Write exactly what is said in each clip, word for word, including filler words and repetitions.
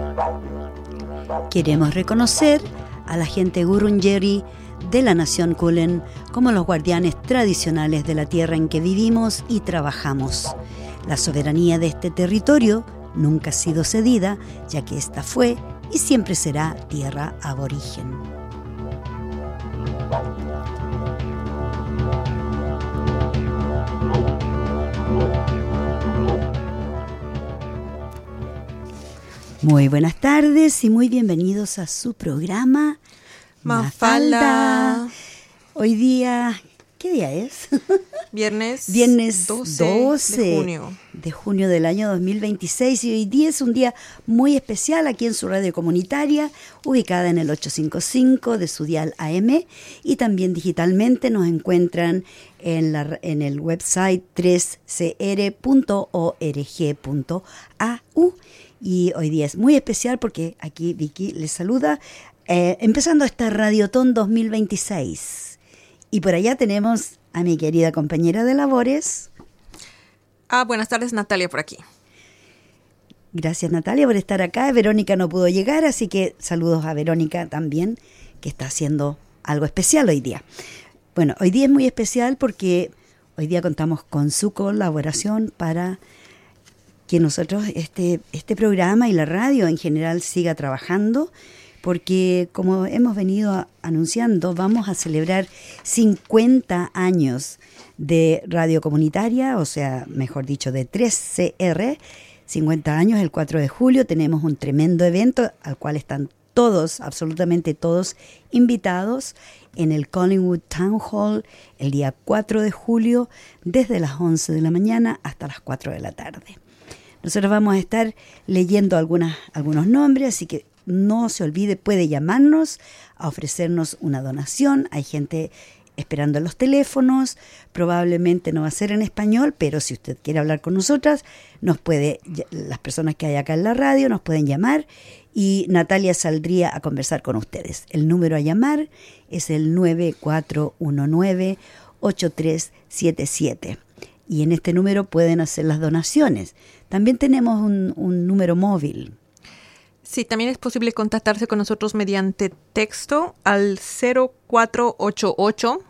Queremos reconocer a la gente Gurungeri de la nación Kulin como los guardianes tradicionales de la tierra en que vivimos y trabajamos. La soberanía de este territorio nunca ha sido cedida, ya que esta fue y siempre será tierra aborigen. Muy buenas tardes y muy bienvenidos a su programa Mafalda. Mafalda. Hoy día, ¿qué día es? Viernes, Viernes doce, doce de junio. de junio del año dos mil veintiséis, y hoy día es un día muy especial aquí en su radio comunitaria, ubicada en el ochocientos cincuenta y cinco de su dial A M, y también digitalmente nos encuentran en, la, en el website tres c r punto org punto a u. Y hoy día es muy especial porque aquí Vicky les saluda, eh, empezando esta Radiotón dos mil veintiséis. Y por allá tenemos a mi querida compañera de labores. Ah, buenas tardes, Natalia por aquí. Gracias, Natalia, por estar acá. Verónica no pudo llegar, así que saludos a Verónica también, que está haciendo algo especial hoy día. Bueno, hoy día es muy especial porque hoy día contamos con su colaboración para que nosotros, este, este programa y la radio en general siga trabajando, porque como hemos venido a, anunciando, vamos a celebrar cincuenta años de radio comunitaria, o sea, mejor dicho, de tres C R, cincuenta años, el cuatro de julio, tenemos un tremendo evento al cual están todos, absolutamente todos, invitados en el Collingwood Town Hall el día cuatro de julio, desde las once de la mañana hasta las cuatro de la tarde. Nosotros vamos a estar leyendo algunas, algunos nombres, así que no se olvide, puede llamarnos a ofrecernos una donación. Hay gente esperando en los teléfonos, probablemente no va a ser en español, pero si usted quiere hablar con nosotras, nos puede, las personas que hay acá en la radio nos pueden llamar y Natalia saldría a conversar con ustedes. El número a llamar es el nueve cuatro uno nueve, ocho tres siete siete y en este número pueden hacer las donaciones. También tenemos un, un número móvil. Sí, también es posible contactarse con nosotros mediante texto al cero cuatro ocho ocho,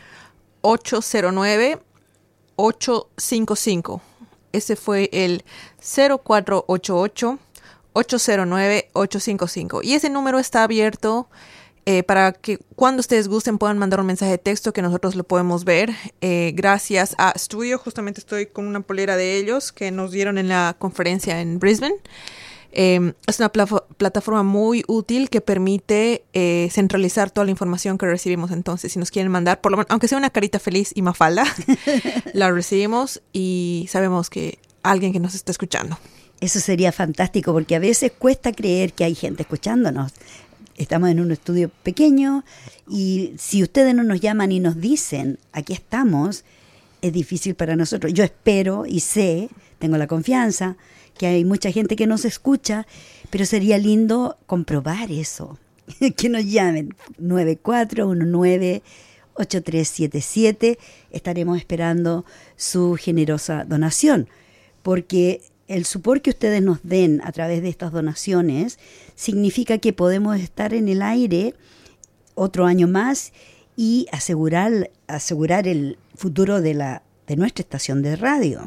ocho cero nueve, ocho cinco cinco. Ese fue el cero cuatro ocho ocho, ocho cero nueve, ocho cinco cinco. Y ese número está abierto eh, para que cuando ustedes gusten puedan mandar un mensaje de texto que nosotros lo podemos ver. Eh, gracias a Studio, justamente estoy con una polera de ellos que nos dieron en la conferencia en Brisbane. Eh, es una pla- plataforma muy útil que permite eh, centralizar toda la información que recibimos. Entonces, si nos quieren mandar, por lo menos, aunque sea una carita feliz y Mafalda, la recibimos y sabemos que alguien que nos está escuchando. Eso sería fantástico porque a veces cuesta creer que hay gente escuchándonos. Estamos en un estudio pequeño y si ustedes no nos llaman y nos dicen, aquí estamos, es difícil para nosotros. Yo espero y sé, tengo la confianza, que hay mucha gente que nos escucha, pero sería lindo comprobar eso. Que nos llamen, nueve cuatro uno nueve, ocho tres siete siete. Estaremos esperando su generosa donación, porque el support que ustedes nos den a través de estas donaciones significa que podemos estar en el aire otro año más y asegurar, asegurar el futuro de, la, de nuestra estación de radio,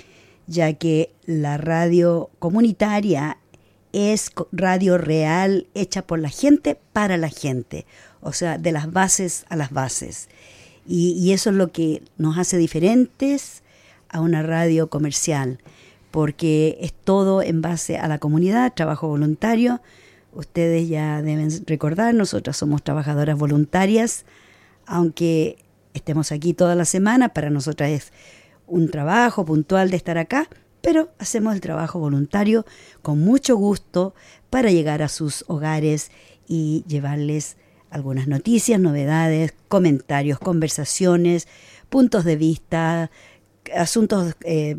ya que la radio comunitaria es radio real, hecha por la gente, para la gente, o sea, de las bases a las bases. Y, y eso es lo que nos hace diferentes a una radio comercial, porque es todo en base a la comunidad, trabajo voluntario. Ustedes ya deben recordar, nosotras somos trabajadoras voluntarias, aunque estemos aquí toda la semana, para nosotras es un trabajo puntual de estar acá, pero hacemos el trabajo voluntario con mucho gusto para llegar a sus hogares y llevarles algunas noticias, novedades, comentarios, conversaciones, puntos de vista, asuntos, eh,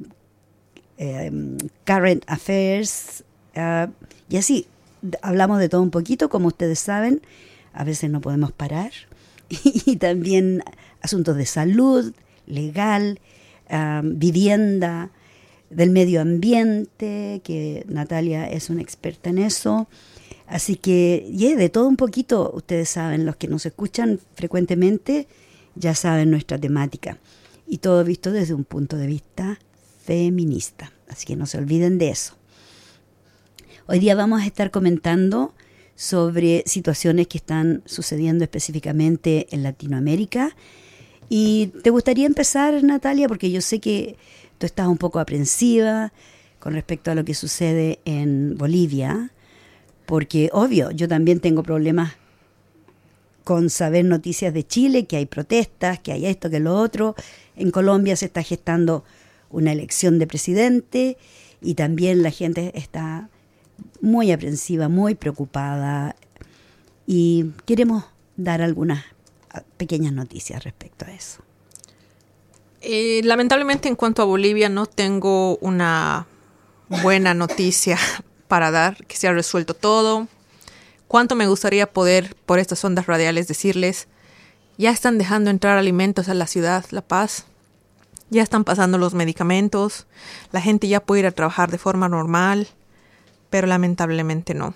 eh, current affairs, uh, y así hablamos de todo un poquito, como ustedes saben, a veces no podemos parar, y también asuntos de salud, legal, uh, vivienda, del medio ambiente, que Natalia es una experta en eso. Así que, y yeah, de todo un poquito, ustedes saben, los que nos escuchan frecuentemente ya saben nuestra temática. Y todo visto desde un punto de vista feminista. Así que no se olviden de eso. Hoy día vamos a estar comentando sobre situaciones que están sucediendo específicamente en Latinoamérica. Y te gustaría empezar, Natalia, porque yo sé que tú estás un poco aprensiva con respecto a lo que sucede en Bolivia, porque obvio, yo también tengo problemas con saber noticias de Chile, que hay protestas, que hay esto, que lo otro. En Colombia se está gestando una elección de presidente y también la gente está muy aprensiva, muy preocupada y queremos dar algunas pequeñas noticias respecto a eso. Eh, lamentablemente en cuanto a Bolivia no tengo una buena noticia para dar, que se ha resuelto todo. Cuánto me gustaría poder por estas ondas radiales decirles, ya están dejando entrar alimentos a la ciudad, La Paz, ya están pasando los medicamentos, la gente ya puede ir a trabajar de forma normal, pero lamentablemente no.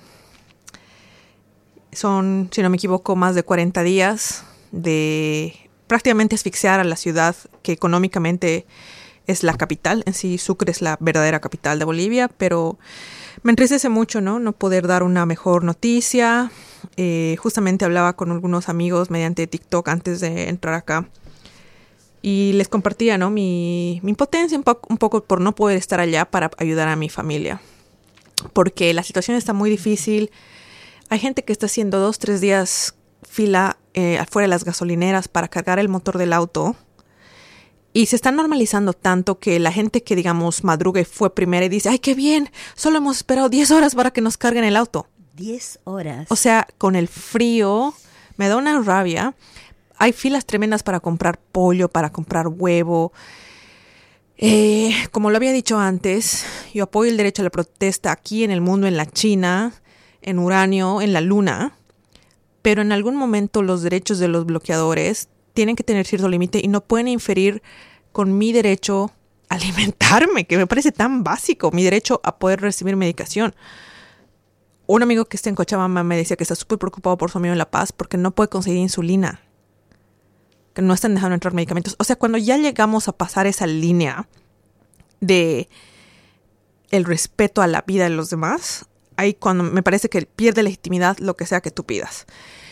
Son, si no me equivoco, más de cuarenta días de prácticamente asfixiar a la ciudad que económicamente es la capital. En sí, Sucre es la verdadera capital de Bolivia, pero me entristece mucho, ¿no? No poder dar una mejor noticia. Eh, justamente hablaba con algunos amigos mediante TikTok antes de entrar acá y les compartía, ¿no? Mi, mi impotencia un, po- un poco por no poder estar allá para ayudar a mi familia. Porque la situación está muy difícil. Hay gente que está haciendo dos, tres días fila eh, afuera de las gasolineras para cargar el motor del auto. Y se está normalizando tanto que la gente que, digamos, madruga y fue primera y dice, ¡ay, qué bien! Solo hemos esperado diez horas para que nos carguen el auto. diez horas. O sea, con el frío, me da una rabia. Hay filas tremendas para comprar pollo, para comprar huevo. Eh, como lo había dicho antes, yo apoyo el derecho a la protesta aquí en el mundo, en la China, en Uranio, en la Luna. Pero en algún momento los derechos de los bloqueadores tienen que tener cierto límite y no pueden inferir con mi derecho a alimentarme, que me parece tan básico, mi derecho a poder recibir medicación. Un amigo que está en Cochabamba me decía que está súper preocupado por su amigo en La Paz porque no puede conseguir insulina, que no están dejando entrar medicamentos. O sea, cuando ya llegamos a pasar esa línea de el respeto a la vida de los demás, ahí cuando me parece que pierde legitimidad lo que sea que tú pidas.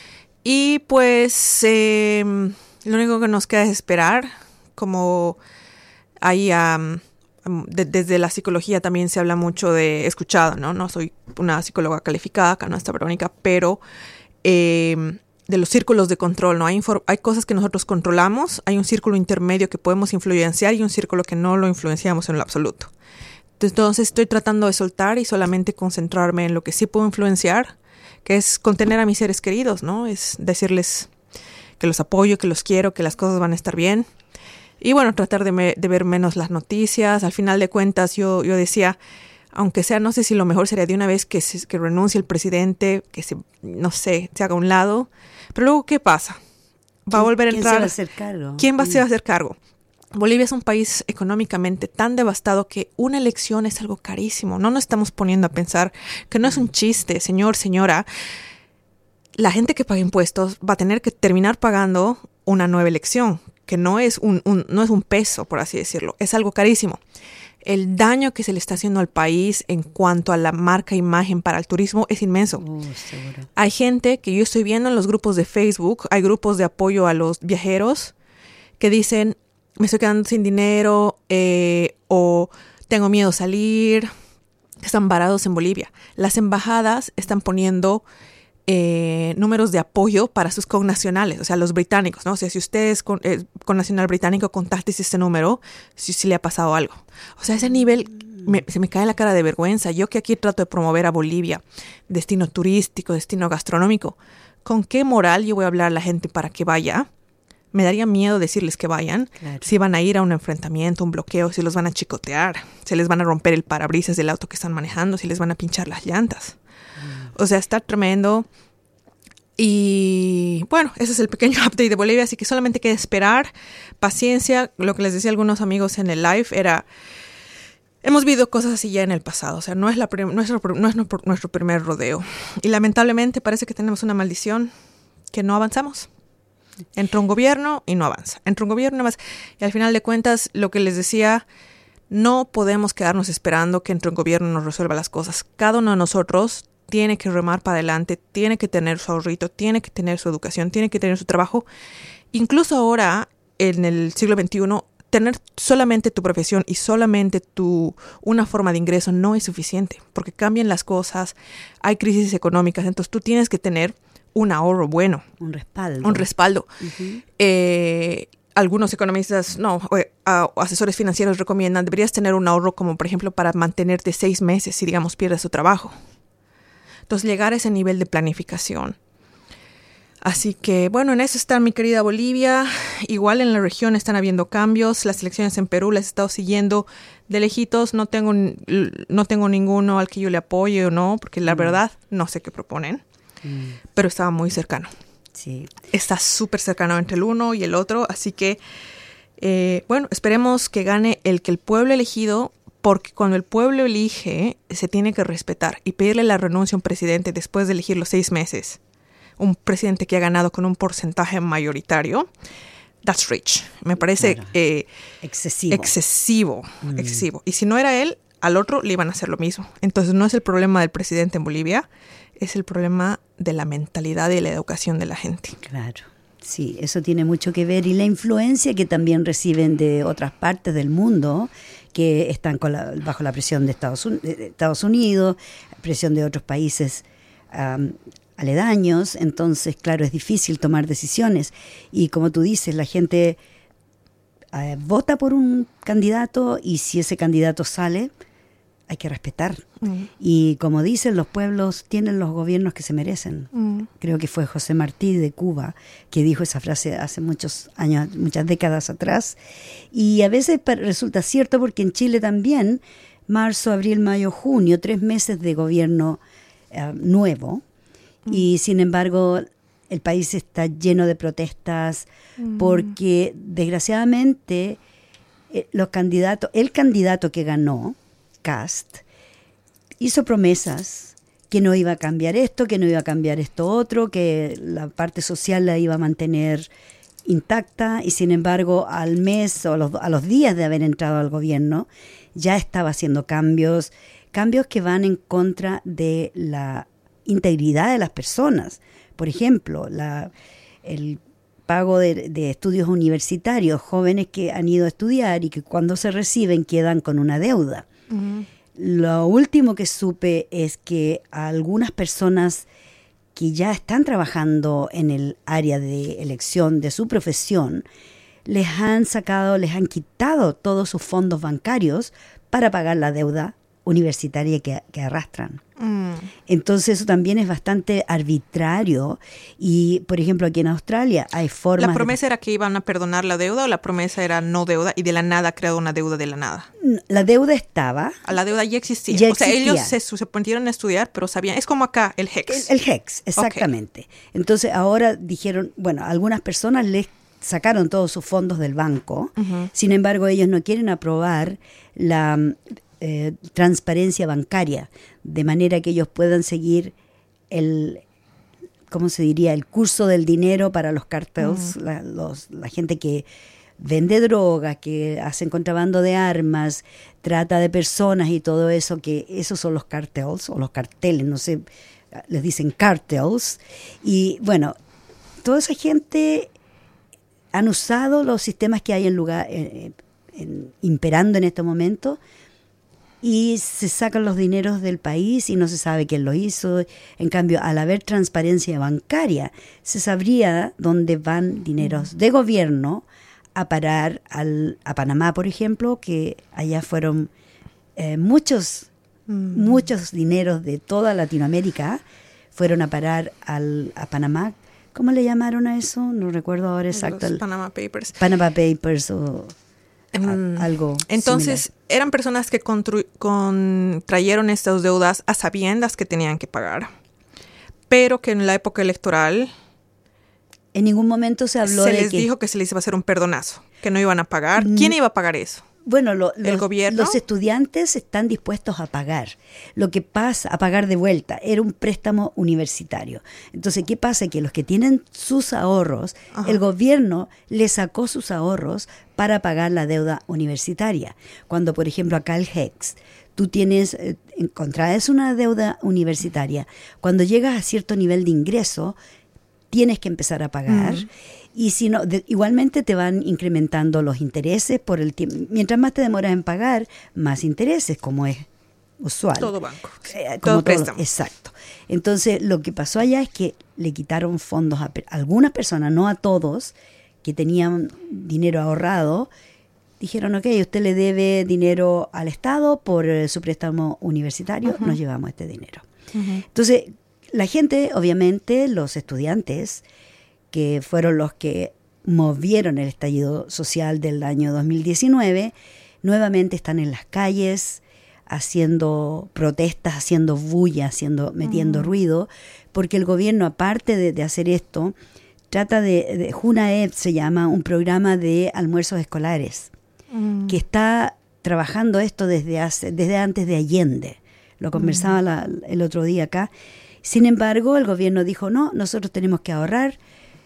Y pues eh, lo único que nos queda es esperar, como ahí um, de, desde la psicología también se habla mucho de, escuchado, ¿no? No soy una psicóloga calificada, acá no está Verónica, pero eh, de los círculos de control, ¿no? Hay, infor- hay cosas que nosotros controlamos, hay un círculo intermedio que podemos influenciar y un círculo que no lo influenciamos en lo absoluto. Entonces estoy tratando de soltar y solamente concentrarme en lo que sí puedo influenciar, que es contener a mis seres queridos, ¿no? Es decirles que los apoyo, que los quiero, que las cosas van a estar bien. Y bueno, tratar de, me, de ver menos las noticias. Al final de cuentas, yo, yo decía, aunque sea, no sé si lo mejor sería de una vez que, se, que renuncie el presidente, que se, no sé, se haga a un lado. Pero luego, ¿qué pasa? ¿Va a volver a entrar? ¿Quién se va a hacer cargo? ¿Quién va a hacer cargo? Bolivia es un país económicamente tan devastado que una elección es algo carísimo. No nos estamos poniendo a pensar que no es un chiste, señor, señora. La gente que paga impuestos va a tener que terminar pagando una nueva elección, que no es un, un, no es un peso, por así decirlo. Es algo carísimo. El daño que se le está haciendo al país en cuanto a la marca imagen para el turismo es inmenso. Uh, seguro. Hay gente que yo estoy viendo en los grupos de Facebook, hay grupos de apoyo a los viajeros que dicen, me estoy quedando sin dinero eh, o tengo miedo a salir, están varados en Bolivia. Las embajadas están poniendo eh, números de apoyo para sus connacionales, o sea, los británicos, ¿no? O sea, si usted es con, eh, connacional británico, contáctese este número si, si le ha pasado algo. O sea, a ese nivel me, se me cae la cara de vergüenza. Yo que aquí trato de promover a Bolivia, destino turístico, destino gastronómico, ¿con qué moral yo voy a hablar a la gente para que vaya? Me daría miedo decirles que vayan, claro. Si van a ir a un enfrentamiento, un bloqueo, si los van a chicotear, si les van a romper el parabrisas del auto que están manejando, si les van a pinchar las llantas. Mm. O sea, está tremendo. Y bueno, ese es el pequeño update de Bolivia, así que solamente queda esperar, paciencia. Lo que les decía a algunos amigos en el live era, hemos vivido cosas así ya en el pasado, o sea, no es, la prim- nuestro, no es nuestro, nuestro primer rodeo. Y lamentablemente parece que tenemos una maldición que no avanzamos. Entra un gobierno y no avanza. Entra un gobierno y no avanza. Y al final de cuentas, lo que les decía, no podemos quedarnos esperando que entre un gobierno nos resuelva las cosas. Cada uno de nosotros tiene que remar para adelante, tiene que tener su ahorrito, tiene que tener su educación, tiene que tener su trabajo. Incluso ahora, en el siglo veintiuno, tener solamente tu profesión y solamente tu, una forma de ingreso no es suficiente, porque cambian las cosas, hay crisis económicas, entonces tú tienes que tener un ahorro bueno. Un respaldo. Un respaldo. Uh-huh. Eh, algunos economistas, no, eh, uh, asesores financieros recomiendan, deberías tener un ahorro como, por ejemplo, para mantenerte seis meses si, digamos, pierdes tu trabajo. Entonces, llegar a ese nivel de planificación. Así que, bueno, en eso está mi querida Bolivia. Igual en la región están habiendo cambios. Las elecciones en Perú las he estado siguiendo de lejitos. No tengo, no tengo ninguno al que yo le apoye o no, porque la mm. verdad no sé qué proponen. Mm. Pero estaba muy cercano. Sí. Está súper cercano entre el uno y el otro. Así que, eh, bueno, esperemos que gane el que el pueblo ha elegido, porque cuando el pueblo elige, se tiene que respetar y pedirle la renuncia a un presidente después de elegir los seis meses. Un presidente que ha ganado con un porcentaje mayoritario, that's rich. Me parece claro. eh, excesivo. Excesivo, mm. excesivo. Y si no era él, al otro le iban a hacer lo mismo. Entonces no es el problema del presidente en Bolivia, es el problema de la mentalidad y la educación de la gente. Claro, sí, eso tiene mucho que ver. Y la influencia que también reciben de otras partes del mundo, que están con la, bajo la presión de Estados, Un- de Estados Unidos, presión de otros países um, aledaños. Entonces, claro, es difícil tomar decisiones. Y como tú dices, la gente eh, vota por un candidato y si ese candidato sale, hay que respetar. Mm. Y como dicen, los pueblos tienen los gobiernos que se merecen. Mm. Creo que fue José Martí de Cuba que dijo esa frase hace muchos años, muchas décadas atrás. Y a veces resulta cierto porque en Chile también, marzo, abril, mayo, junio, tres meses de gobierno uh, nuevo. Mm. Y sin embargo, el país está lleno de protestas mm. porque desgraciadamente eh, los candidatos, el candidato que ganó, Kast, hizo promesas que no iba a cambiar esto, que no iba a cambiar esto otro, que la parte social la iba a mantener intacta y sin embargo al mes o a los, a los días de haber entrado al gobierno ya estaba haciendo cambios, cambios que van en contra de la integridad de las personas. Por ejemplo, la, el pago de, de estudios universitarios, jóvenes que han ido a estudiar y que cuando se reciben quedan con una deuda. Uh-huh. Lo último que supe es que a algunas personas que ya están trabajando en el área de elección de su profesión, les han sacado, les han quitado todos sus fondos bancarios para pagar la deuda universitaria que, que arrastran. Mm. Entonces eso también es bastante arbitrario y, por ejemplo, aquí en Australia hay formas... ¿La promesa de... era que iban a perdonar la deuda o la promesa era no deuda y de la nada ha creado una deuda de la nada? La deuda estaba... La deuda ya existía. Ya o sea, existía. ellos se, se pusieron a estudiar, pero sabían... Es como acá, el Hex. El, el Hex, exactamente. Okay. Entonces ahora dijeron, bueno, algunas personas les sacaron todos sus fondos del banco, uh-huh. Sin embargo ellos no quieren aprobar la... Eh, transparencia bancaria, de manera que ellos puedan seguir el, ¿cómo se diría? El curso del dinero para los cartels, uh-huh. la, los, la gente que vende drogas, que hacen contrabando de armas, trata de personas y todo eso, que esos son los cartels o los carteles, no sé, les dicen cartels. Y bueno, toda esa gente han usado los sistemas que hay en lugar, eh, en, imperando en este momento, y se sacan los dineros del país y no se sabe quién lo hizo. En cambio, al haber transparencia bancaria, se sabría dónde van dineros de gobierno a parar al, a Panamá, por ejemplo, que allá fueron eh, muchos, mm. muchos dineros de toda Latinoamérica fueron a parar al, a Panamá. ¿Cómo le llamaron a eso? No recuerdo ahora exacto. Los Panama Papers. Panama Papers o... Mm. algo Entonces similar. Eran personas que constru- contrayeron estas deudas a sabiendas que tenían que pagar, pero que en la época electoral en ningún momento se habló se de les que dijo que se les iba a hacer un perdonazo, que no iban a pagar. Mm. ¿Quién iba a pagar eso? Bueno, lo, ¿El los, gobierno? los estudiantes están dispuestos a pagar. Lo que pasa, a pagar de vuelta, era un préstamo universitario. Entonces, ¿qué pasa? Que los que tienen sus ahorros, Ajá. el gobierno les sacó sus ahorros para pagar la deuda universitaria. Cuando, por ejemplo, acá el Hex, tú tienes, eh, contraes una deuda universitaria, cuando llegas a cierto nivel de ingreso, tienes que empezar a pagar. Mm. Y si no, de, igualmente te van incrementando los intereses por el tiempo. Mientras más te demoras en pagar, más intereses, como es usual. Todo banco. Eh, como todo todo, préstamo. Exacto. Entonces, lo que pasó allá es que le quitaron fondos a, a algunas personas, no a todos, que tenían dinero ahorrado. Dijeron, ok, usted le debe dinero al Estado por eh, su préstamo universitario, uh-huh. nos llevamos este dinero. Uh-huh. Entonces, la gente, obviamente, los estudiantes, que fueron los que movieron el estallido social del año dos mil diecinueve, nuevamente están en las calles haciendo protestas, haciendo bulla, haciendo, metiendo mm. ruido, porque el gobierno, aparte de, de hacer esto, trata de, de Junaed se llama, un programa de almuerzos escolares, mm. que está trabajando esto desde, hace, desde antes de Allende. Lo conversaba mm. la, el otro día acá. Sin embargo, el gobierno dijo, no, nosotros tenemos que ahorrar,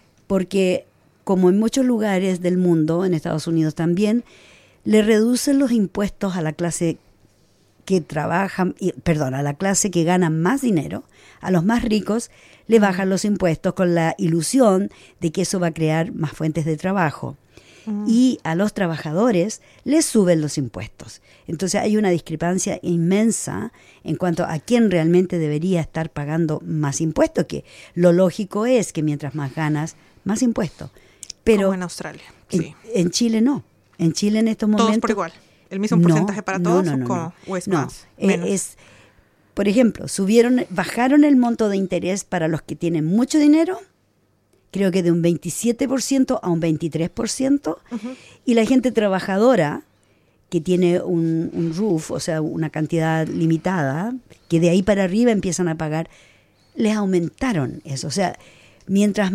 porque como en muchos lugares del mundo, en Estados Unidos también, le reducen los impuestos a la clase que trabaja, perdón, a la clase que gana más dinero, a los más ricos, le bajan los impuestos con la ilusión de que eso va a crear más fuentes de trabajo. Mm. Y a los trabajadores les suben los impuestos. Entonces hay una discrepancia inmensa en cuanto a quién realmente debería estar pagando más impuestos, que lo lógico es que mientras más ganas, más impuestos. Pero como en Australia, sí. En, en Chile no. En Chile en estos momentos... ¿Todos por igual? ¿El mismo porcentaje no, para todos no, no, o, no, o es no, más? Menos. Es, por ejemplo, subieron, bajaron el monto de interés para los que tienen mucho dinero, creo que de un veintisiete por ciento a un veintitrés por ciento, uh-huh. y la gente trabajadora que tiene un, un roof, o sea, una cantidad limitada, que de ahí para arriba empiezan a pagar, les aumentaron eso. O sea, mientras...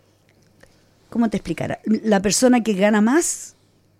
¿Cómo te explicara? La persona que gana más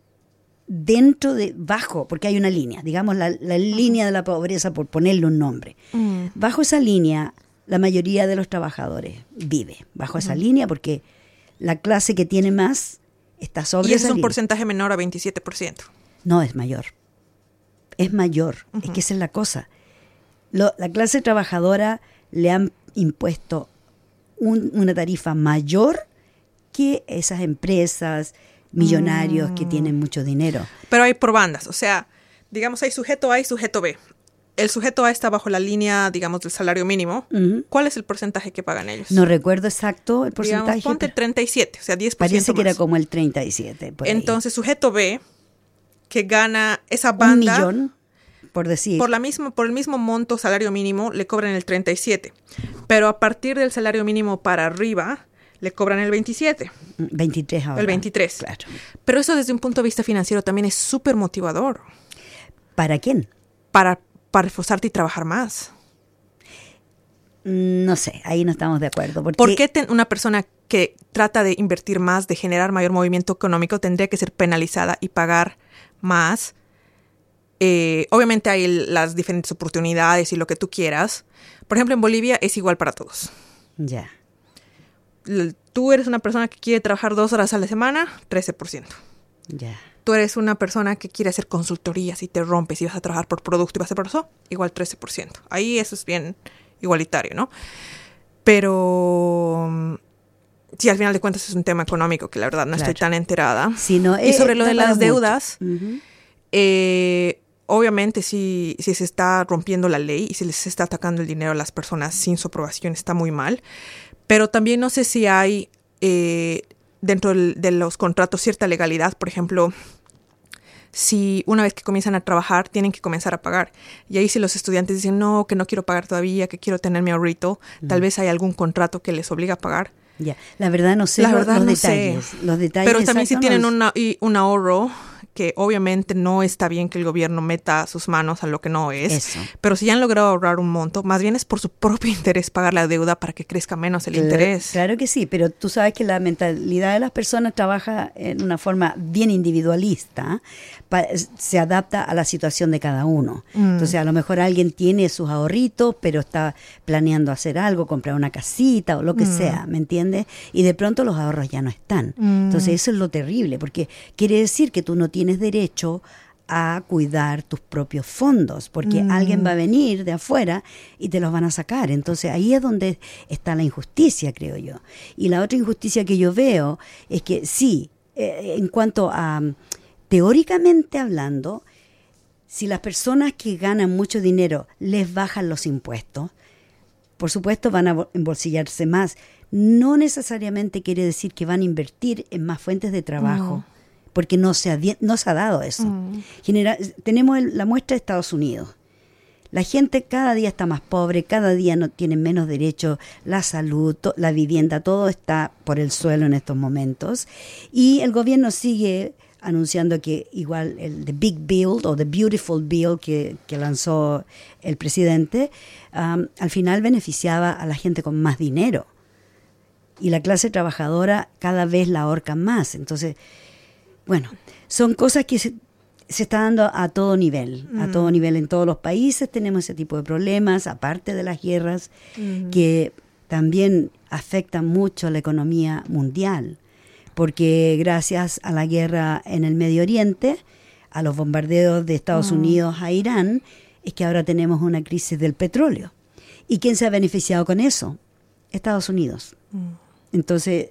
dentro de, bajo, porque hay una línea, digamos la, la uh-huh. línea de la pobreza, por ponerle un nombre. Uh-huh. Bajo esa línea, la mayoría de los trabajadores vive bajo uh-huh. esa línea, porque la clase que tiene más está sobre ¿Y esa es un línea. porcentaje menor a veintisiete por ciento? No, es mayor. Es mayor. Uh-huh. Es que esa es la cosa. Lo, la clase trabajadora le han impuesto un, una tarifa mayor que esas empresas, millonarios mm. que tienen mucho dinero. Pero hay por bandas, o sea, digamos hay sujeto A y sujeto B. El sujeto A está bajo la línea, digamos, del salario mínimo. Uh-huh. ¿Cuál es el porcentaje que pagan ellos? No recuerdo exacto el porcentaje. Digamos, ponte treinta y siete, o sea, diez por ciento Parece que más. era como el treinta y siete. Por Entonces, ahí. Sujeto B, que gana esa banda... Un millón, por decir. Por, la misma, por el mismo monto salario mínimo, le cobran el treinta y siete. Pero a partir del salario mínimo para arriba... le cobran el veintisiete. veintitrés ahora. El veintitrés. Claro. Pero eso desde un punto de vista financiero también es súper motivador. ¿Para quién? Para, para esforzarte y trabajar más. No sé, ahí no estamos de acuerdo. Porque... ¿Por qué ten, una persona que trata de invertir más, de generar mayor movimiento económico, tendría que ser penalizada y pagar más? Eh, obviamente hay las diferentes oportunidades y lo que tú quieras. Por ejemplo, en Bolivia es igual para todos. Ya. Tú eres una persona que quiere trabajar dos horas a la semana, trece por ciento. Ya. Yeah. Tú eres una persona que quiere hacer consultorías y te rompes y vas a trabajar por producto y vas a hacer por eso, igual trece por ciento. Ahí eso es bien igualitario, ¿no? Pero sí, al final de cuentas es un tema económico que la verdad no claro. estoy tan enterada. Sí, no, y sobre eh, lo de las deudas, uh-huh. eh, obviamente si, si se está rompiendo la ley y si se está atacando el dinero a las personas sin su aprobación está muy mal. Pero también no sé si hay eh, dentro del, de los contratos cierta legalidad. Por ejemplo, si una vez que comienzan a trabajar tienen que comenzar a pagar. Y ahí si los estudiantes dicen, no, que no quiero pagar todavía, que quiero tener mi ahorrito, mm. tal vez hay algún contrato que les obliga a pagar. Ya, la verdad no sé la los, verdad los no detalles. Sé. Los detalles Pero también si tienen una, y un ahorro que obviamente no está bien que el gobierno meta sus manos a lo que no es. Eso. Pero si ya han logrado ahorrar un monto, más bien es por su propio interés pagar la deuda para que crezca menos el Claro, interés. Claro que sí, pero tú sabes que la mentalidad de las personas trabaja en una forma bien individualista, pa- se adapta a la situación de cada uno. Mm. Entonces, a lo mejor alguien tiene sus ahorritos, pero está planeando hacer algo, comprar una casita o lo que Mm. sea, ¿me entiendes? Y de pronto los ahorros ya no están. Mm. Entonces, eso es lo terrible, porque quiere decir que tú no tienes derecho a cuidar tus propios fondos, porque Mm. alguien va a venir de afuera y te los van a sacar. Entonces ahí es donde está la injusticia, creo yo. Y la otra injusticia que yo veo es que sí, eh, en cuanto a, teóricamente hablando, si las personas que ganan mucho dinero les bajan los impuestos, por supuesto van a embolsillarse más. No necesariamente quiere decir que van a invertir en más fuentes de trabajo. No. Porque no se ha, di- no se ha dado eso. Mm. General, tenemos el- la muestra de Estados Unidos. La gente cada día está más pobre, cada día no tienen menos derechos, la salud, to- la vivienda, todo está por el suelo en estos momentos. Y el gobierno sigue anunciando que igual el The Big Bill o The Beautiful Bill que, que lanzó el presidente, um, al final beneficiaba a la gente con más dinero. Y la clase trabajadora cada vez la ahorcan más. Entonces, bueno, son cosas que se, se está dando a todo nivel, a todo nivel en todos los países tenemos ese tipo de problemas, aparte de las guerras, Mm. que también afectan mucho a la economía mundial, porque gracias a la guerra en el Medio Oriente, a los bombardeos de Estados Mm. Unidos a Irán, es que ahora tenemos una crisis del petróleo. ¿Y quién se ha beneficiado con eso? Estados Unidos. Mm. Entonces,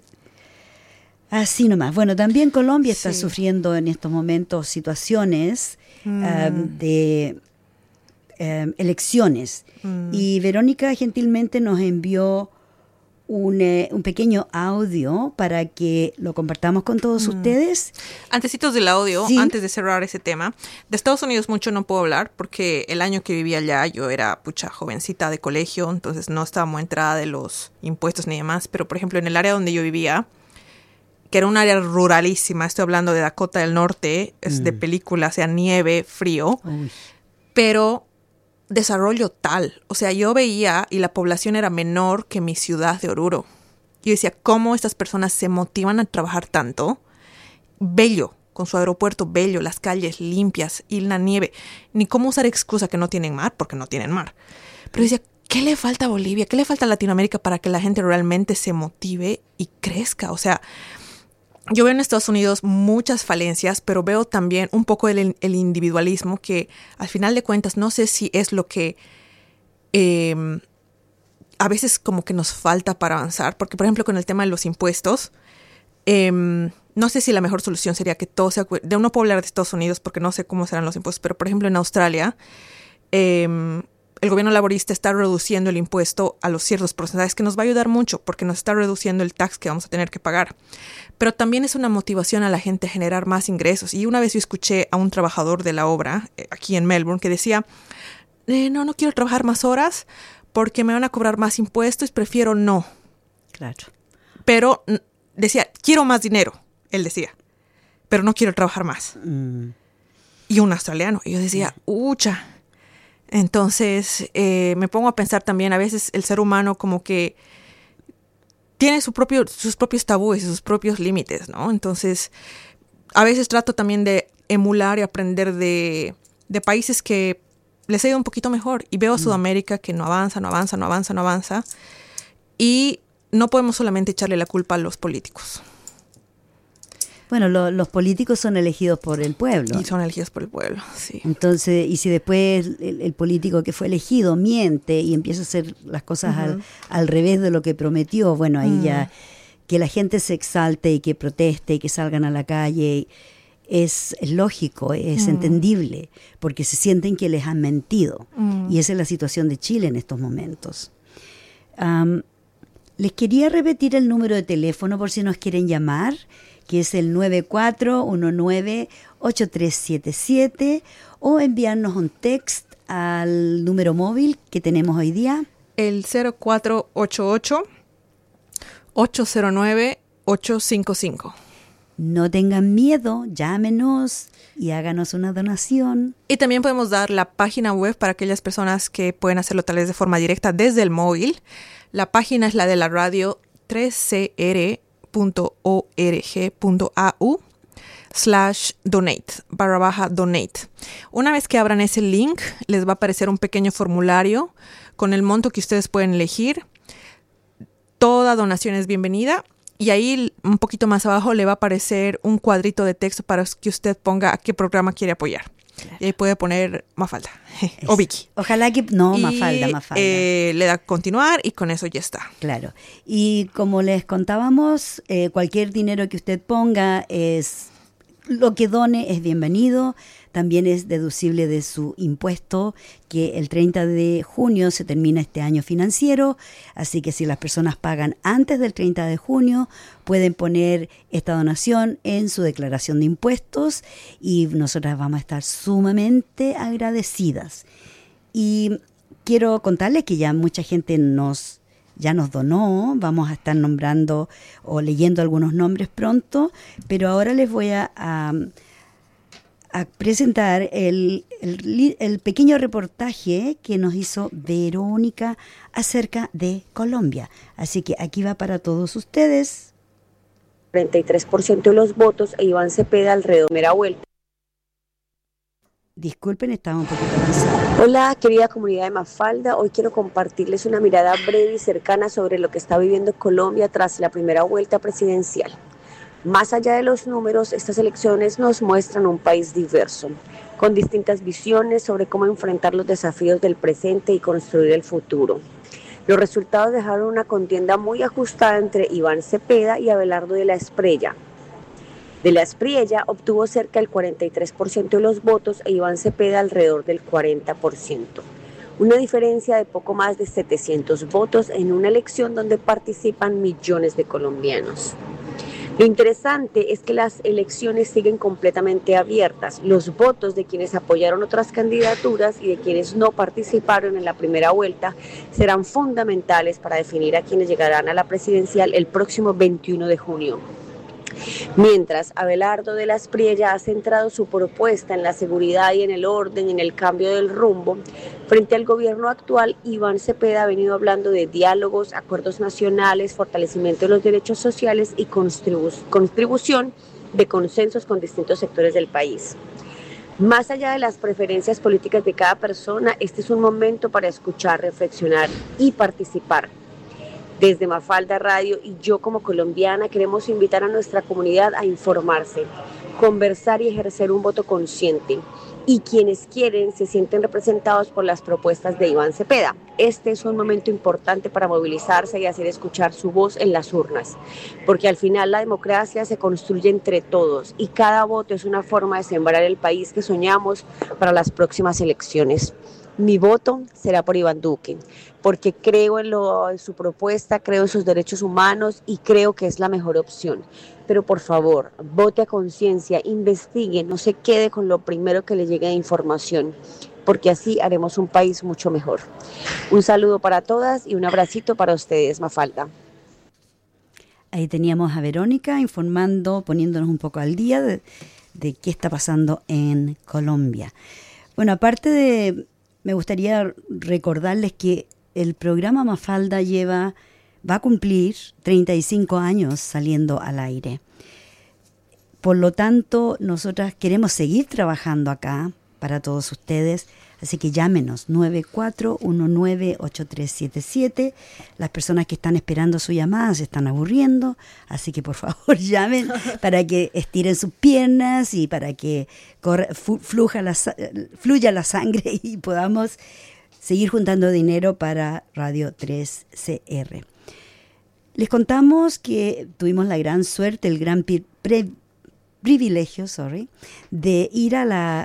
así nomás. Bueno, también Colombia está Sí. sufriendo en estos momentos situaciones Mm. um, de um, elecciones. Mm. Y Verónica gentilmente nos envió un, eh, un pequeño audio para que lo compartamos con todos ustedes. Antecitos del audio, Sí. antes de cerrar ese tema, de Estados Unidos mucho no puedo hablar porque el año que vivía allá yo era pucha jovencita de colegio, entonces no estaba muy enterada de los impuestos ni demás, pero por ejemplo en el área donde yo vivía, que era un área ruralísima, estoy hablando de Dakota del Norte, es de película, o sea, nieve, frío, Uy, pero desarrollo tal. O sea, yo veía y la población era menor que mi ciudad de Oruro. Yo decía, ¿cómo estas personas se motivan a trabajar tanto? Bello, con su aeropuerto bello, las calles limpias y la nieve. Ni cómo usar excusa que no tienen mar, porque no tienen mar. Pero decía, ¿qué le falta a Bolivia? ¿Qué le falta a Latinoamérica para que la gente realmente se motive y crezca? O sea, yo veo en Estados Unidos muchas falencias, pero veo también un poco el, el individualismo que al final de cuentas no sé si es lo que eh, a veces como que nos falta para avanzar. Porque, por ejemplo, con el tema de los impuestos, eh, no sé si la mejor solución sería que todo sea... De no puedo hablar de Estados Unidos porque no sé cómo serán los impuestos, pero, por ejemplo, en Australia... Eh, el gobierno laborista está reduciendo el impuesto a los ciertos porcentajes, que nos va a ayudar mucho porque nos está reduciendo el tax que vamos a tener que pagar. Pero también es una motivación a la gente a generar más ingresos. Y una vez yo escuché a un trabajador de la obra eh, aquí en Melbourne que decía, eh, no, no quiero trabajar más horas porque me van a cobrar más impuestos, prefiero no. claro. Pero mm, decía, quiero más dinero, él decía, pero no quiero trabajar más. Mm, Y un australiano. Y yo decía, ucha. Entonces, eh, me pongo a pensar también, a veces el ser humano como que tiene su propio, sus propios tabúes y sus propios límites, ¿no? Entonces, a veces trato también de emular y aprender de, de países que les ha ido un poquito mejor. Y veo a Sudamérica que no avanza, no avanza, no avanza, no avanza. Y no podemos solamente echarle la culpa a los políticos. Bueno, lo- los políticos son elegidos por el pueblo. Y son elegidos por el pueblo, sí. Entonces, y si después el, el político que fue elegido miente y empieza a hacer las cosas Ujú. al, al revés de lo que prometió, bueno, ahí Mm. ya que la gente se exalte y que proteste y que salgan a la calle es, es lógico, es Mm. entendible, porque se sienten que les han mentido. Mm. Y esa es la situación de Chile en estos momentos. Am, les quería repetir el número de teléfono por si nos quieren llamar, que es el nueve cuatro uno nueve ocho tres siete siete, o enviarnos un text al número móvil que tenemos hoy día. El cero cuatro ocho ocho ocho cero nueve ocho cinco cinco. No tengan miedo, llámenos y háganos una donación. Y también podemos dar la página web para aquellas personas que pueden hacerlo tal vez de forma directa desde el móvil. La página es la de la radio tres c r punto org punto a u slash donate, barra baja donate. Una vez que abran ese link, les va a aparecer un pequeño formulario con el monto que ustedes pueden elegir. Toda donación es bienvenida. Y ahí un poquito más abajo le va a aparecer un cuadrito de texto para que usted ponga a qué programa quiere apoyar. Claro. Y ahí puede poner Mafalda o Vicky. Ojalá que... No, y, Mafalda, Mafalda. Eh, le da continuar y con eso ya está. Claro. Y como les contábamos, eh, cualquier dinero que usted ponga es... Lo que done es bienvenido, también es deducible de su impuesto, que el treinta de junio se termina este año financiero, así que si las personas pagan antes del treinta de junio, pueden poner esta donación en su declaración de impuestos y nosotras vamos a estar sumamente agradecidas. Y quiero contarles que ya mucha gente nos... ya nos donó, vamos a estar nombrando o leyendo algunos nombres pronto, pero ahora les voy a, a, a presentar el, el, el pequeño reportaje que nos hizo Verónica acerca de Colombia. Así que aquí va para todos ustedes. cuarenta y tres por ciento de los votos e Iván Cepeda alrededor de primera vuelta. Disculpen, estaba un poquito cansada. Hola, querida comunidad de Mafalda. Hoy quiero compartirles una mirada breve y cercana sobre lo que está viviendo Colombia tras la primera vuelta presidencial. Más allá de los números, estas elecciones nos muestran un país diverso, con distintas visiones sobre cómo enfrentar los desafíos del presente y construir el futuro. Los resultados dejaron una contienda muy ajustada entre Iván Cepeda y Abelardo de la Espriella. De la Espriella obtuvo cerca del cuarenta y tres por ciento de los votos e Iván Cepeda alrededor del cuarenta por ciento. Una diferencia de poco más de setecientos votos en una elección donde participan millones de colombianos. Lo interesante es que las elecciones siguen completamente abiertas. Los votos de quienes apoyaron otras candidaturas y de quienes no participaron en la primera vuelta serán fundamentales para definir a quienes llegarán a la presidencial el próximo veintiuno de junio. Mientras Abelardo de la Espriella ha centrado su propuesta en la seguridad y en el orden y en el cambio del rumbo, frente al gobierno actual, Iván Cepeda ha venido hablando de diálogos, acuerdos nacionales, fortalecimiento de los derechos sociales y contribu- contribución de consensos con distintos sectores del país. Más allá de las preferencias políticas de cada persona, este es un momento para escuchar, reflexionar y participar. Desde Mafalda Radio y yo como colombiana queremos invitar a nuestra comunidad a informarse, conversar y ejercer un voto consciente. Y quienes quieren se sienten representados por las propuestas de Iván Cepeda. Este es un momento importante para movilizarse y hacer escuchar su voz en las urnas, porque al final la democracia se construye entre todos y cada voto es una forma de sembrar el país que soñamos para las próximas elecciones. Mi voto será por Iván Duque, porque creo en, lo, en su propuesta, creo en sus derechos humanos y creo que es la mejor opción. Pero por favor, vote a conciencia, investigue, no se quede con lo primero que le llegue de información, porque así haremos un país mucho mejor. Un saludo para todas y un abracito para ustedes, Mafalda. Ahí teníamos a Verónica informando, poniéndonos un poco al día de, de qué está pasando en Colombia. Bueno, aparte de... Me gustaría recordarles que el programa Mafalda lleva, va a cumplir treinta y cinco años saliendo al aire. Por lo tanto, nosotras queremos seguir trabajando acá para todos ustedes, así que llámenos nueve cuatro uno nueve ocho tres siete siete. Las personas que están esperando su llamada se están aburriendo, así que por favor llamen para que estiren sus piernas y para que corra, fluja la, fluya la sangre y podamos seguir juntando dinero para Radio tres C R. Les contamos que tuvimos la gran suerte, el gran pri- pre- privilegio, sorry, de ir a la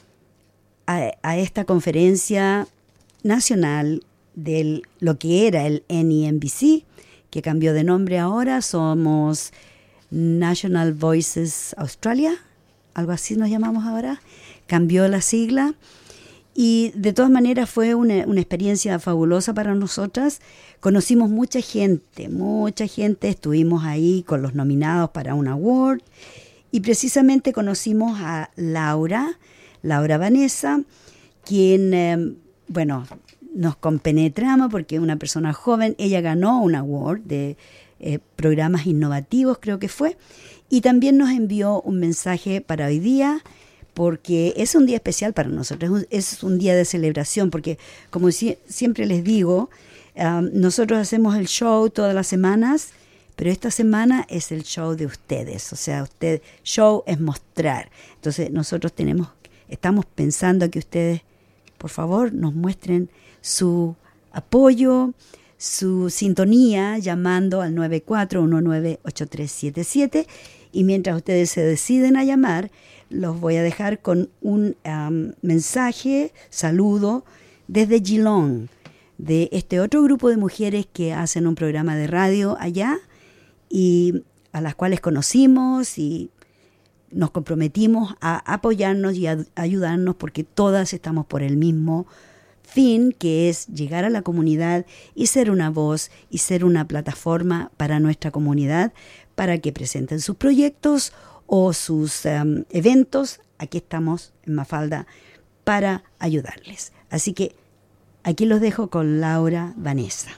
A, a esta conferencia nacional de lo que era el N I M B C, que cambió de nombre ahora, somos National Voices Australia, algo así nos llamamos ahora, cambió la sigla, Y de todas maneras fue una, una experiencia fabulosa para nosotras. Conocimos mucha gente, mucha gente. Estuvimos ahí con los nominados para un award. Y precisamente conocimos a Laura, Laura Vanessa, quien, eh, bueno, nos compenetramos porque es una persona joven. Ella ganó un award de eh, programas innovativos, creo que fue. Y también nos envió un mensaje para hoy día, porque es un día especial para nosotros, es un día de celebración, porque como si, siempre les digo, um, nosotros hacemos el show todas las semanas, pero esta semana es el show de ustedes, o sea, usted, show es mostrar. Entonces nosotros tenemos, estamos pensando que ustedes, por favor, nos muestren su apoyo, su sintonía, llamando al nueve cuatro uno nueve ocho tres siete siete, y mientras ustedes se deciden a llamar, los voy a dejar con un um, mensaje, saludo, desde Geelong, de este otro grupo de mujeres que hacen un programa de radio allá y a las cuales conocimos y nos comprometimos a apoyarnos y a ayudarnos porque todas estamos por el mismo fin, que es llegar a la comunidad y ser una voz y ser una plataforma para nuestra comunidad para que presenten sus proyectos o sus um, eventos. Aquí estamos en Mafalda para ayudarles. Así que aquí los dejo con Laura Vanessa.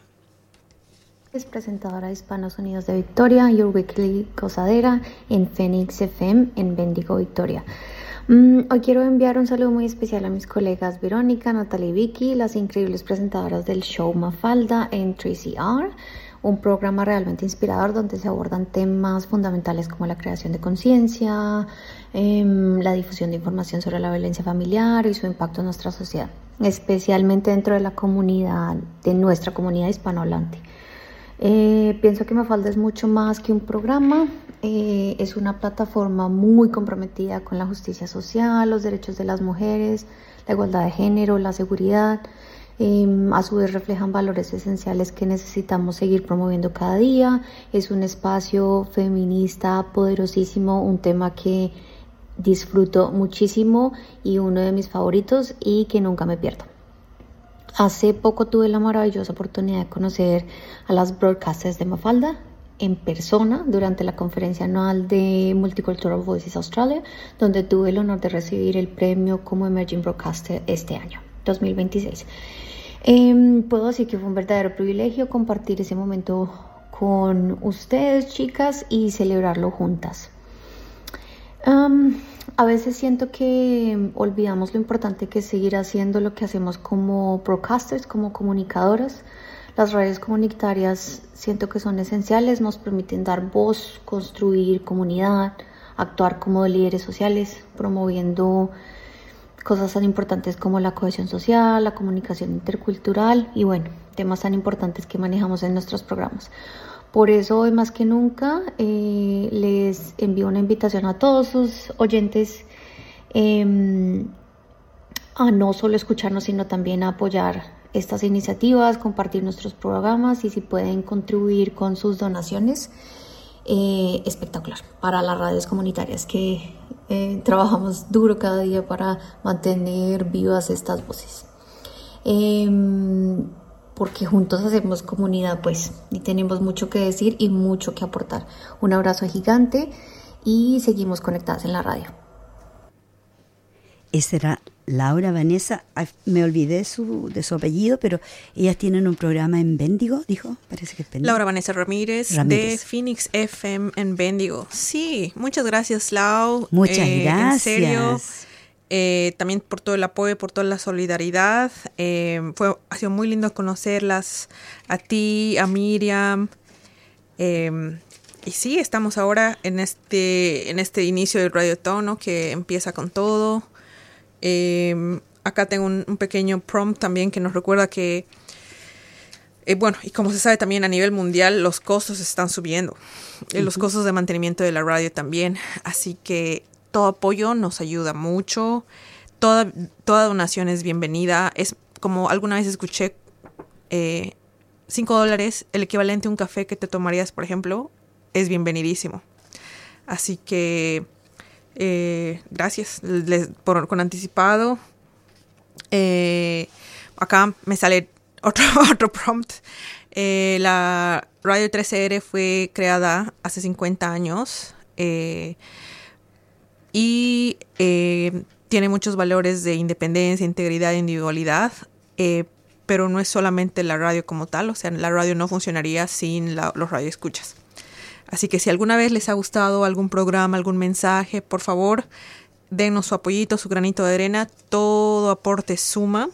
Es presentadora de Hispanos Unidos de Victoria, Your Weekly Gozadera en Phoenix F M en Bendigo, Victoria. Mm, hoy quiero enviar un saludo muy especial a mis colegas Verónica, Natalia y Vicky, las increíbles presentadoras del show Mafalda en tres C R, un programa realmente inspirador donde se abordan temas fundamentales como la creación de conciencia, eh, la difusión de información sobre la violencia familiar y su impacto en nuestra sociedad, especialmente dentro de la comunidad, de nuestra comunidad hispanohablante. Eh, pienso que Mafalda es mucho más que un programa, eh, es una plataforma muy comprometida con la justicia social, los derechos de las mujeres, la igualdad de género, la seguridad. Eh, a su vez reflejan valores esenciales que necesitamos seguir promoviendo cada día. Es un espacio feminista poderosísimo, un tema que disfruto muchísimo y uno de mis favoritos y que nunca me pierdo. Hace poco tuve la maravillosa oportunidad de conocer a las broadcasters de Mafalda en persona durante la conferencia anual de Multicultural Voices Australia, donde tuve el honor de recibir el premio como Emerging Broadcaster este año, dos mil veintiséis. Eh, puedo decir que fue un verdadero privilegio compartir ese momento con ustedes, chicas, y celebrarlo juntas. Um, a veces siento que olvidamos lo importante que es seguir haciendo lo que hacemos como broadcasters, como comunicadoras. Las redes comunitarias siento que son esenciales, nos permiten dar voz, construir comunidad, actuar como líderes sociales, promoviendo cosas tan importantes como la cohesión social, la comunicación intercultural y bueno, temas tan importantes que manejamos en nuestros programas. Por eso hoy más que nunca eh, les envío una invitación a todos sus oyentes eh, a no solo escucharnos, sino también a apoyar estas iniciativas, compartir nuestros programas y si pueden contribuir con sus donaciones, eh, espectacular para las radios comunitarias que eh, trabajamos duro cada día para mantener vivas estas voces. Eh, porque juntos hacemos comunidad, pues, y tenemos mucho que decir y mucho que aportar. Un abrazo gigante y seguimos conectadas en la radio. Esa era Laura Vanessa, me olvidé su, de su apellido, pero ellas tienen un programa en Bendigo, dijo, parece que es Bendigo. Laura Vanessa Ramírez, Ramírez. de Phoenix F M en Bendigo. Sí, muchas gracias, Lau. Muchas eh, gracias. En serio. Eh, también por todo el apoyo, por toda la solidaridad. Eh, fue, ha sido muy lindo conocerlas a ti, a Miriam. Eh, y sí, estamos ahora en este, en este inicio del Radiothon, ¿no? Que empieza con todo. Eh, acá tengo un, un pequeño prompt también que nos recuerda que, eh, bueno, y como se sabe también a nivel mundial, los costos están subiendo. Uh-huh. Los costos de mantenimiento de la radio también. Así que todo apoyo nos ayuda mucho. Toda, toda donación es bienvenida. Es como alguna vez escuché, eh, cinco dólares, el equivalente a un café que te tomarías, por ejemplo, es bienvenidísimo. Así que, eh, gracias les, por, con anticipado. Eh, acá me sale otro, otro prompt. Eh, la Radio trece R fue creada hace cincuenta años eh, y eh, tiene muchos valores de independencia, integridad e individualidad, eh, pero no es solamente la radio como tal, o sea, la radio no funcionaría sin la, los radioescuchas. Así que si alguna vez les ha gustado algún programa, algún mensaje, por favor, denos su apoyito, su granito de arena, todo aporte suma.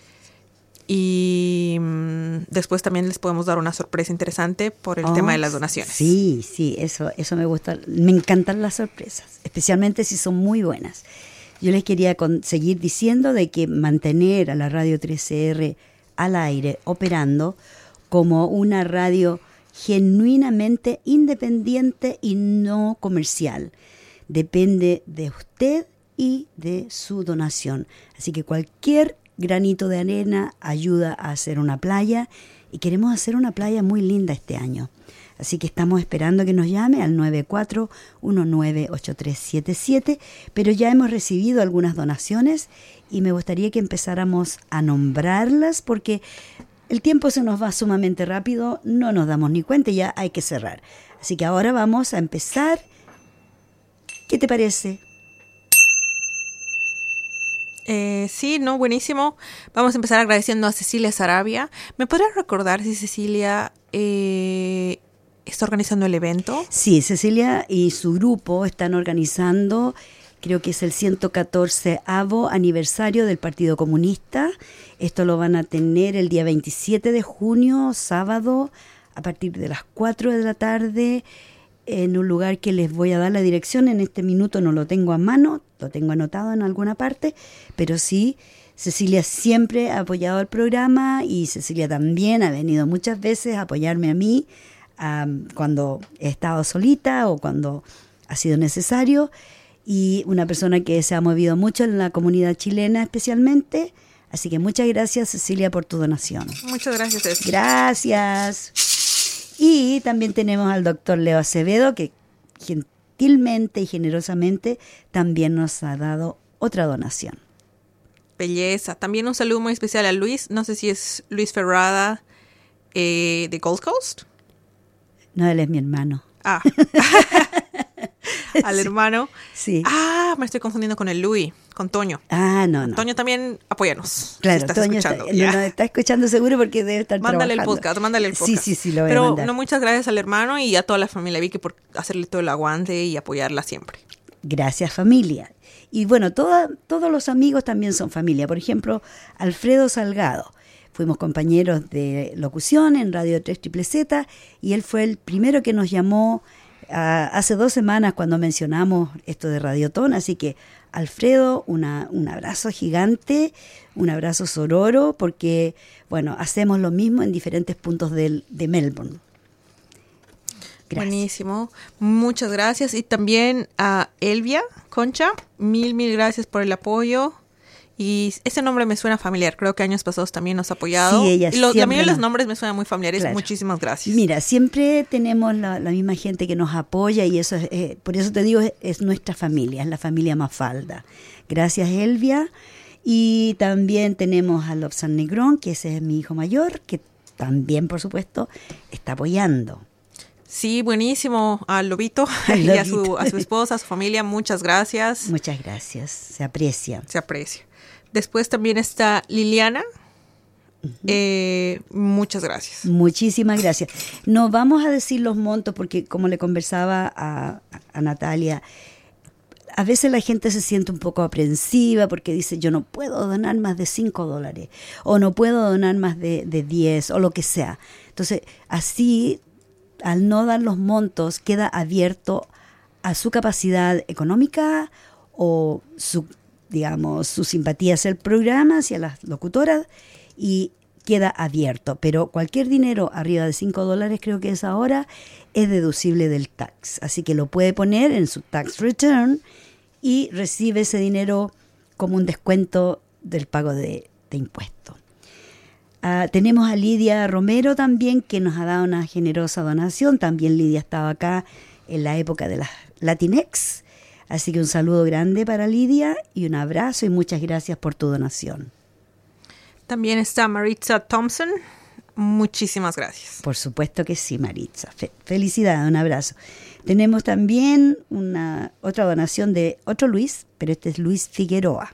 Y mmm, después también les podemos dar una sorpresa interesante por el oh, tema de las donaciones. Sí, sí, eso, eso me gusta. Me encantan las sorpresas, especialmente si son muy buenas. Yo les quería con, seguir diciendo de que mantener a la Radio trece R al aire, operando como una radio genuinamente independiente y no comercial, depende de usted y de su donación. Así que cualquier granito de arena ayuda a hacer una playa y queremos hacer una playa muy linda este año. Así que estamos esperando que nos llame al nueve cuatro uno nueve ocho tres siete siete, pero ya hemos recibido algunas donaciones y me gustaría que empezáramos a nombrarlas porque el tiempo se nos va sumamente rápido, no nos damos ni cuenta y ya hay que cerrar. Así que ahora vamos a empezar. ¿Qué te parece? Eh, sí, no, buenísimo. Vamos a empezar agradeciendo a Cecilia Sarabia. ¿Me podrías recordar si Cecilia eh, está organizando el evento? Sí, Cecilia y su grupo están organizando, creo que es el ciento catorceavo aniversario del Partido Comunista. Esto lo van a tener el día veintisiete de junio, sábado, a partir de las cuatro de la tarde, en un lugar que les voy a dar la dirección. En este minuto no lo tengo a mano, lo tengo anotado en alguna parte, pero sí, Cecilia siempre ha apoyado el programa y Cecilia también ha venido muchas veces a apoyarme a mí um, cuando he estado solita o cuando ha sido necesario, y una persona que se ha movido mucho en la comunidad chilena especialmente. Así que muchas gracias, Cecilia, por tu donación. Muchas gracias, Cecilia. Gracias. Y también tenemos al doctor Leo Acevedo, que gentilmente y generosamente también nos ha dado otra donación. Belleza. También un saludo muy especial a Luis. No sé si es Luis Ferrada eh, de Gold Coast. No, él es mi hermano. Ah. Al sí. hermano. Sí. Ah, me estoy confundiendo con el Luis, con Toño. Ah, no, no. Toño también, apóyanos. Claro, si estás Toño escuchando. está, no, no, está escuchando seguro porque debe estar mándale trabajando. el podcast, mándale el podcast. Sí, sí, sí, lo voy Pero, a mandar. no, muchas gracias al hermano y a toda la familia Vicky por hacerle todo el aguante y apoyarla siempre. Gracias, familia. Y bueno, toda, todos los amigos también son familia. Por ejemplo, Alfredo Salgado. Fuimos compañeros de locución en Radio tres Z Z y él fue el primero que nos llamó uh, hace dos semanas cuando mencionamos esto de Radiotón. Así que, Alfredo, una, un abrazo gigante, un abrazo sororo, porque, bueno, hacemos lo mismo en diferentes puntos del, de Melbourne. Gracias. Buenísimo, muchas gracias. Y también a Elvia Concha, mil, mil gracias por el apoyo. Y ese nombre me suena familiar, creo que años pasados también nos ha apoyado. Sí, ella y lo, la mayoría de los nos... nombres me suenan muy familiares, claro. Muchísimas gracias. Mira, siempre tenemos la, la misma gente que nos apoya y eso es, eh, por eso te digo, es, es nuestra familia, es la familia Mafalda. Gracias, Elvia. Y también tenemos a Lobsan Negrón, que ese es mi hijo mayor, que también, por supuesto, está apoyando. Sí, buenísimo. Al Lobito, Al y a Lobito. su, a su esposa, a su familia, muchas gracias. Muchas gracias, se aprecia. Se aprecia. Después también está Liliana. Uh-huh. Eh, muchas gracias. Muchísimas gracias. No vamos a decir los montos porque, como le conversaba a, a Natalia, a veces la gente se siente un poco aprensiva porque dice, yo no puedo donar más de cinco dólares o no puedo donar más de, de diez o lo que sea. Entonces, así, al no dar los montos, queda abierto a su capacidad económica o su digamos, su simpatía hacia el programa, hacia las locutoras, y queda abierto. Pero cualquier dinero arriba de cinco dólares, creo que es ahora, es deducible del tax. Así que lo puede poner en su tax return y recibe ese dinero como un descuento del pago de, de impuestos. Uh, tenemos a Lidia Romero también, que nos ha dado una generosa donación. También Lidia estaba acá en la época de las Latinex. Así que un saludo grande para Lidia y un abrazo y muchas gracias por tu donación. También está Maritza Thompson. Muchísimas gracias. Por supuesto que sí, Maritza. Fe- felicidades, un abrazo. Tenemos también una otra donación de otro Luis, pero este es Luis Figueroa.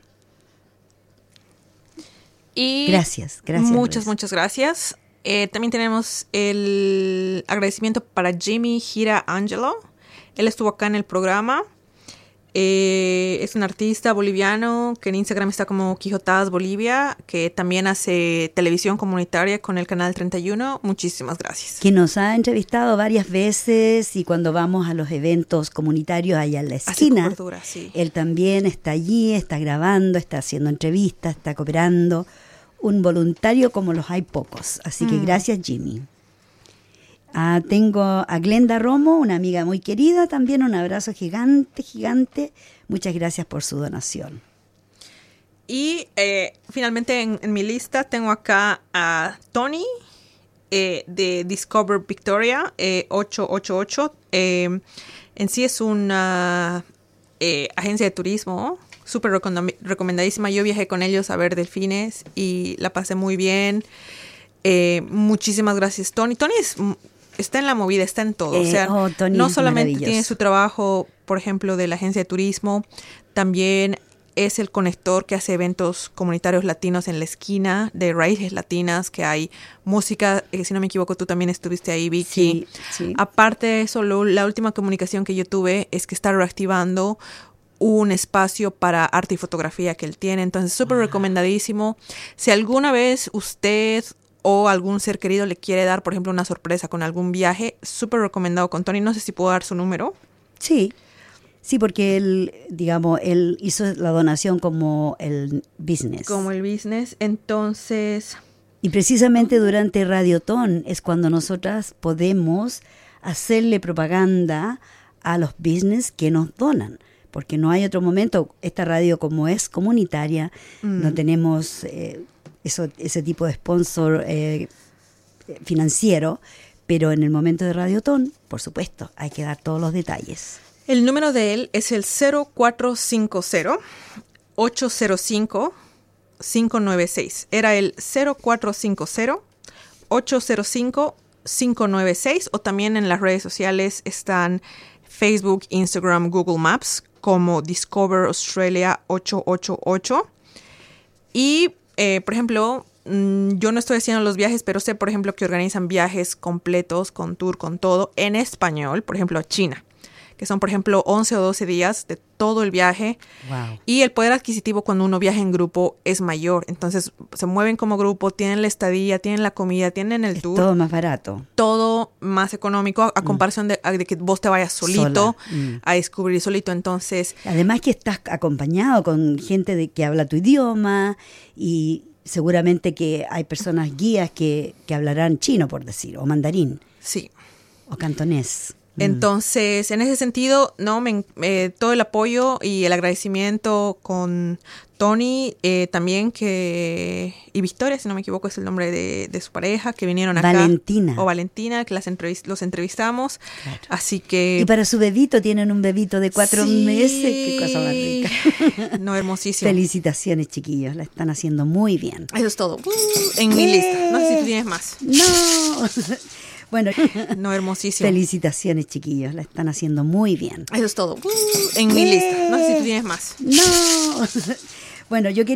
Y Gracias, gracias. Muchas, Luis. muchas gracias. Eh, también tenemos el agradecimiento para Jimmy Gira Angelo. Él estuvo acá en el programa. Eh, es un artista boliviano que en Instagram está como Quijotadas Bolivia, que también hace televisión comunitaria con el canal treinta y uno. Muchísimas gracias. Que nos ha entrevistado varias veces y cuando vamos a los eventos comunitarios allá en la Hace esquina, cobertura, sí. él también está allí, está grabando, está haciendo entrevistas, está cooperando. Un voluntario como los hay pocos. Así que Mm. gracias, Jimmy. Ah, tengo a Glenda Romo, una amiga muy querida, también un abrazo gigante, gigante. Muchas gracias por su donación. Y eh, finalmente en, en mi lista tengo acá a Tony eh, de Discover Victoria eh, ocho ocho ocho. Eh, en sí es una eh, agencia de turismo súper recom- recomendadísima. Yo viajé con ellos a ver delfines y la pasé muy bien. Eh, muchísimas gracias, Tony. Tony es, está en la movida, está en todo. Eh, o sea, oh, Tony no es solamente maravilloso. tiene su trabajo, por ejemplo, de la agencia de turismo, también es el conector que hace eventos comunitarios latinos en la esquina de Raíces Latinas, que hay música, eh, si no me equivoco, tú también estuviste ahí, Vicky. Sí, sí. Aparte de eso, lo, la última comunicación que yo tuve es que está reactivando un espacio para arte y fotografía que él tiene. Entonces, súper recomendadísimo. Si alguna vez usted o algún ser querido le quiere dar, por ejemplo, una sorpresa con algún viaje, súper recomendado con Tony. No sé si puedo dar su número. Sí, sí, porque él, digamos, él hizo la donación como el business. Como el business. Entonces, Y precisamente durante Radiotón es cuando nosotras podemos hacerle propaganda a los business que nos donan. Porque no hay otro momento, esta radio como es comunitaria, Mm. no tenemos eh, eso, ese tipo de sponsor eh, financiero, pero en el momento de Radiotón, por supuesto, hay que dar todos los detalles. el número de él es el cero cuatro cinco cero, ocho cero cinco, cinco nueve seis. Era el cero cuatro cinco cero, ocho cero cinco, cinco nueve seis, o también en las redes sociales están Facebook, Instagram, Google Maps como Discover Australia ocho ocho ocho. Y, eh, por ejemplo, mmm, yo no estoy haciendo los viajes, pero sé, por ejemplo, que organizan viajes completos, con tour, con todo, en español, por ejemplo, a China, que son, por ejemplo, once o doce días de todo el viaje. Wow. Y el poder adquisitivo cuando uno viaja en grupo es mayor. Entonces, se mueven como grupo, tienen la estadía, tienen la comida, tienen el Es tour. todo más barato. Todo más económico a, a comparación de, a- de que vos te vayas solito Sola. Mm. a descubrir solito. Entonces, Además que estás acompañado con gente de que habla tu idioma y seguramente que hay personas guías que, que hablarán chino, por decir, o mandarín, sí. o cantonés. Mm. Entonces, en ese sentido, no me, eh, todo el apoyo y el agradecimiento con Tony, eh, también que, y Victoria, si no me equivoco, es el nombre de, de su pareja, que vinieron acá. Valentina. O Valentina, que las entrevis- los entrevistamos. Claro. Así que... Y para su bebito, tienen un bebito de cuatro Sí. meses. Qué cosa más rica. No, hermosísimo. Felicitaciones, chiquillos. La están haciendo muy bien. Eso es todo. Uh, en mi lista. No sé si tú tienes más. No. Bueno, No, hermosísimo. felicitaciones, chiquillos. La están haciendo muy bien. Eso es todo. Uh, en mi lista. No sé si tú tienes más. No. Bueno, yo